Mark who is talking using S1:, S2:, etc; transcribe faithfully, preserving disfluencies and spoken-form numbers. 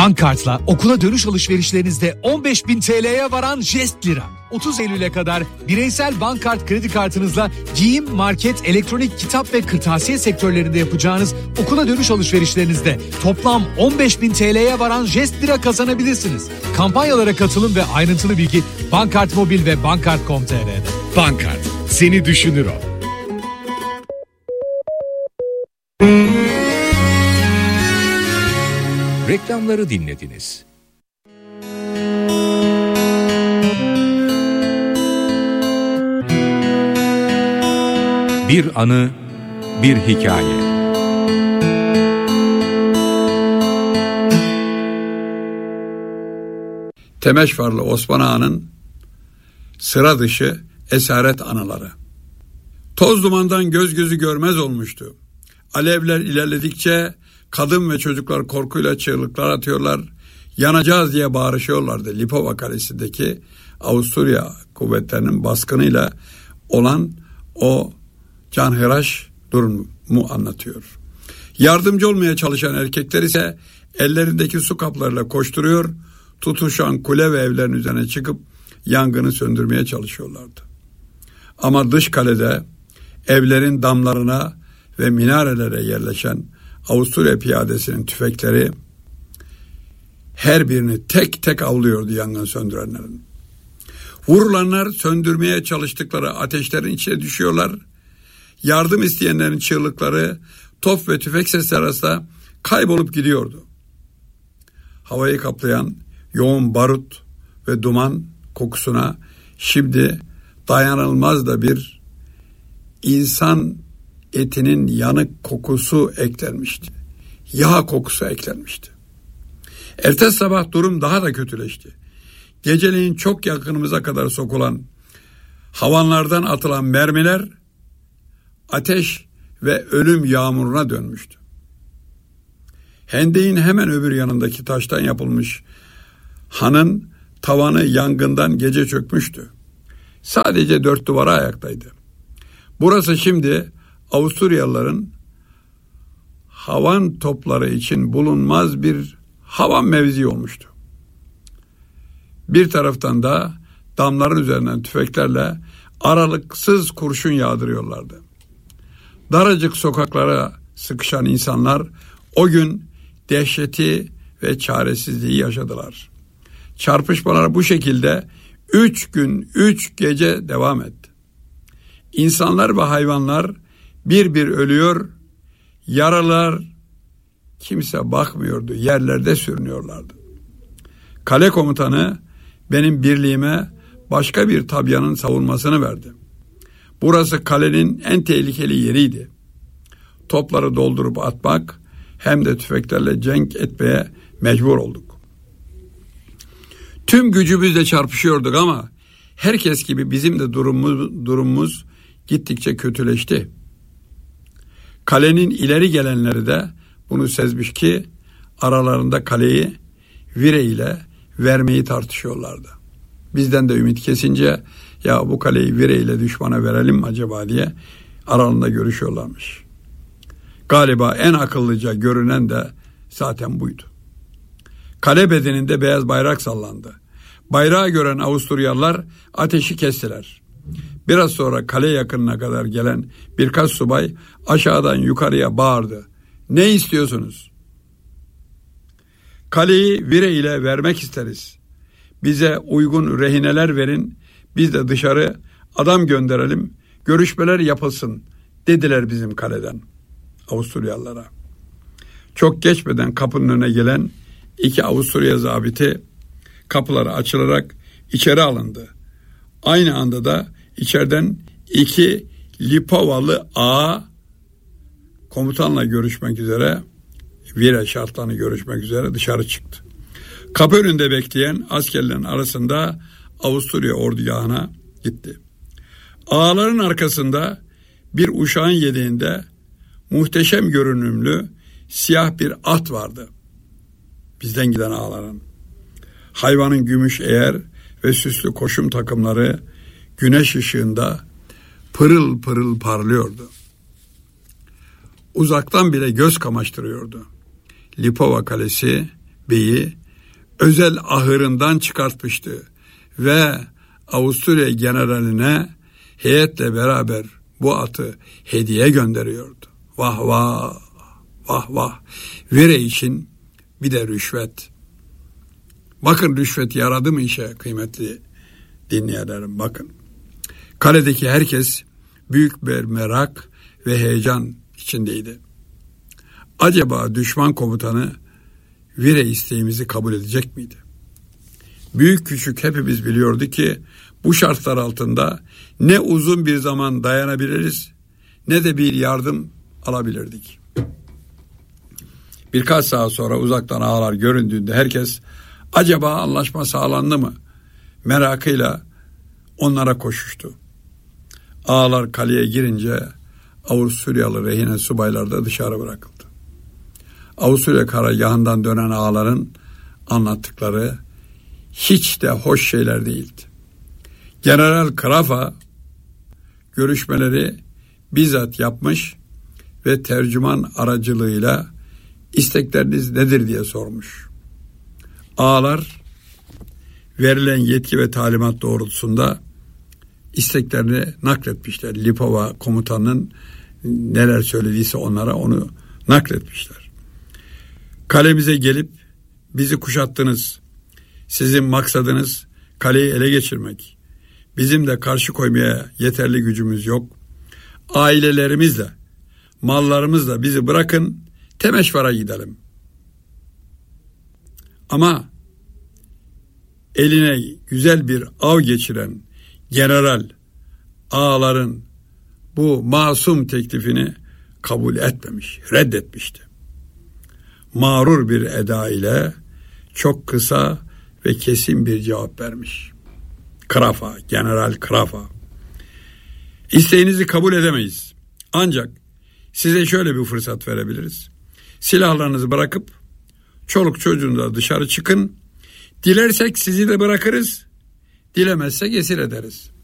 S1: Bankkart'la okula dönüş alışverişlerinizde on beş bin T L'ye varan jest lira. otuz Eylül'e kadar bireysel Bankkart kredi kartınızla giyim, market, elektronik, kitap ve kırtasiye sektörlerinde yapacağınız okula dönüş alışverişlerinizde toplam on beş bin T L'ye varan jest lira kazanabilirsiniz. Kampanyalara katılın ve ayrıntılı bilgi Bankkart Mobil ve bankkart nokta com nokta t r'de.
S2: Bankkart, seni düşünür o. Reklamları dinlediniz. Bir anı, bir hikaye.
S3: Temeşvarlı Osman Ağa'nın sıra dışı esaret anıları. Toz dumandan göz gözü görmez olmuştu. Alevler ilerledikçe kadın ve çocuklar korkuyla çığlıklar atıyorlar, yanacağız diye bağırışıyorlardı. Lipova Kalesi'ndeki Avusturya kuvvetlerinin baskınıyla olan o canhıraş durumu anlatıyor. Yardımcı olmaya çalışan erkekler ise ellerindeki su kaplarıyla koşturuyor, tutuşan kule ve evlerin üzerine çıkıp yangını söndürmeye çalışıyorlardı. Ama dış kalede evlerin damlarına ve minarelere yerleşen Avusturya piyadesinin tüfekleri her birini tek tek avlıyordu yangın söndürenlerin. Vurulanlar söndürmeye çalıştıkları ateşlerin içine düşüyorlar. Yardım isteyenlerin çığlıkları top ve tüfek sesleri arasında kaybolup gidiyordu. Havayı kaplayan yoğun barut ve duman kokusuna şimdi dayanılmaz da bir insan etinin yanık kokusu eklenmişti. Yağ kokusu eklenmişti. Ertesi sabah durum daha da kötüleşti. Geceleyin çok yakınımıza kadar sokulan havanlardan atılan mermiler ateş ve ölüm yağmuruna dönmüştü. Hendeğin hemen öbür yanındaki taştan yapılmış hanın tavanı yangından gece çökmüştü. Sadece dört duvara ayaktaydı. Burası şimdi Avusturyalıların havan topları için bulunmaz bir havan mevzi olmuştu. Bir taraftan da damların üzerinden tüfeklerle aralıksız kurşun yağdırıyorlardı. Daracık sokaklara sıkışan insanlar o gün dehşeti ve çaresizliği yaşadılar. Çarpışmalar bu şekilde üç gün, üç gece devam etti. İnsanlar ve hayvanlar bir bir ölüyor, yaralılar kimse bakmıyordu, yerlerde sürünüyorlardı. Kale komutanı benim birliğime başka bir tabyanın savunmasını verdi. Burası kalenin en tehlikeli yeriydi. Topları doldurup atmak hem de tüfeklerle cenk etmeye mecbur olduk. Tüm gücümüzle çarpışıyorduk ama herkes gibi bizim de durumumuz, durumumuz gittikçe kötüleşti. Kalenin ileri gelenleri de bunu sezmiş ki aralarında kaleyi Vire ile vermeyi tartışıyorlardı. Bizden de ümit kesince ya bu kaleyi Vire ile düşmana verelim mi acaba diye aralarında görüşüyorlarmış. Galiba en akıllıca görünen de zaten buydu. Kale bedeninde beyaz bayrak sallandı. Bayrağı gören Avusturyalılar ateşi kestiler. Biraz sonra kale yakınına kadar gelen birkaç subay aşağıdan yukarıya bağırdı. Ne istiyorsunuz? Kaleyi Vire ile vermek isteriz. Bize uygun rehineler verin, biz de dışarı adam gönderelim, görüşmeler yapılsın dediler bizim kaleden Avusturyalılara. Çok geçmeden kapının önüne gelen iki Avusturya zabiti kapıları açılarak içeri alındı. Aynı anda da içeriden iki Lipovalı ağa komutanla görüşmek üzere, Vire şartlarını görüşmek üzere dışarı çıktı. Kapı önünde bekleyen askerlerin arasında Avusturya ordugahına gitti. Ağaların arkasında bir uşağın yedeğinde muhteşem görünümlü siyah bir at vardı. Bizden giden ağaların. Hayvanın gümüş eğer ve süslü koşum takımları güneş ışığında pırıl pırıl parlıyordu. Uzaktan bile göz kamaştırıyordu. Lipova Kalesi Bey'i özel ahırından çıkartmıştı ve Avusturya generaline heyetle beraber bu atı hediye gönderiyordu. Vah vah, vah vah. Vire için bir de rüşvet. Bakın rüşvet yaradı mı işe kıymetli dinleyenlerim, bakın. Kaledeki herkes büyük bir merak ve heyecan içindeydi. Acaba düşman komutanı Vire isteğimizi kabul edecek miydi? Büyük küçük hepimiz biliyordu ki bu şartlar altında ne uzun bir zaman dayanabiliriz ne de bir yardım alabilirdik. Birkaç saat sonra uzaktan ağlar göründüğünde herkes acaba anlaşma sağlandı mı merakıyla onlara koşuştu. Ağlar kaleye girince Avusturyalı rehine subaylar da dışarı bırakıldı. Avusturya karargahından dönen ağaların anlattıkları hiç de hoş şeyler değildi. General Krafa görüşmeleri bizzat yapmış ve tercüman aracılığıyla istekleriniz nedir diye sormuş. Ağalar verilen yetki ve talimat doğrultusunda isteklerini nakletmişler. Lipova komutanının neler söylediyse onlara onu nakletmişler. Kalemize gelip bizi kuşattınız. Sizin maksadınız kaleyi ele geçirmek. Bizim de karşı koymaya yeterli gücümüz yok. Ailelerimizle, mallarımızla bizi bırakın, Temeşvar'a gidelim. Ama eline güzel bir av geçiren general ağaların bu masum teklifini kabul etmemiş, reddetmişti. Mağrur bir eda ile çok kısa ve kesin bir cevap vermiş. Krafa, General Krafa. İsteğinizi kabul edemeyiz. Ancak size şöyle bir fırsat verebiliriz. Silahlarınızı bırakıp çoluk çocuğunuzla dışarı çıkın. Dilersek sizi de bırakırız. Dilemezsek esir ederiz.